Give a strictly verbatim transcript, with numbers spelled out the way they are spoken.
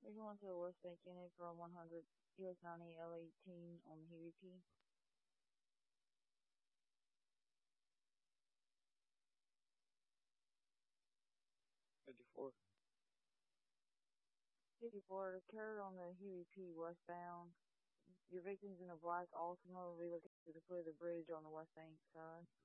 We're going to the West Bank unit from one hundred U S ninety L eighteen on the Huey P. fifty-four. fifty-four, occurred on the Huey P westbound. Your victim's in a black Altima. We located to the foot of the bridge on the West Bank side.